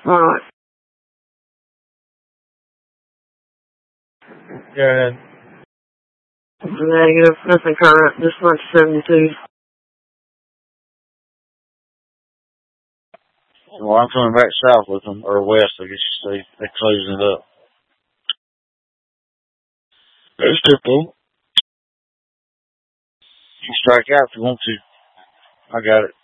Alright. Go ahead. Negative, nothing current, just lunch 72. Well, I'm coming back south with them, or west, I guess you say. They're closing it up. That's simple. You can strike out if you want to. I got it.